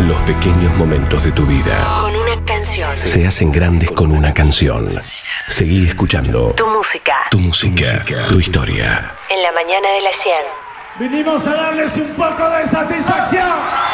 Los pequeños momentos de tu vida. Con una canción. Se hacen grandes con una canción. Seguí escuchando. Tu música. Tu música. Tu historia. En la mañana de las 100. Vinimos a darles un poco de satisfacción.